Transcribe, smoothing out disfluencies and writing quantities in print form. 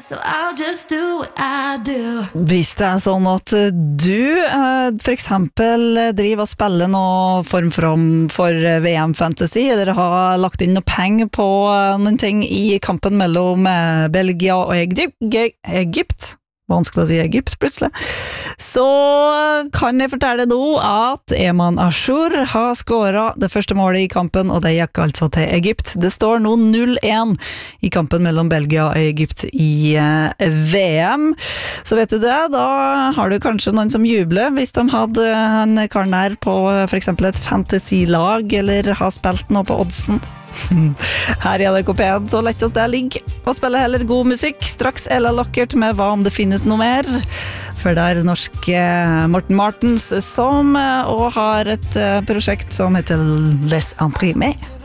so I'll just do what I do. Hvis det sånn at du for eksempel driver og spiller noe form for VM Fantasy, eller har lagt inn noe penger på noen ting i kampen mellom Belgia og Egypt, vanskelig å si Egypt plutselig, så kan jeg fortelle nå at Eman Ashur har skåret det første målet i kampen, og det gikk altså til Egypt. Det står nå 0-1 i kampen mellom Belgia og Egypt i VM. Så vet du det, da har du kanskje noen som jubler hvis de hadde en kar nær på for eksempel et fantasy-lag, eller har spilt noe på oddsen. Her i NRK P1 så lett oss der ligge og spille heller god musikk. Straks Ella Lockert med Hva om det finnes noe mer, for det norske Morten Martens som også har et prosjekt som heter Les Imprimés.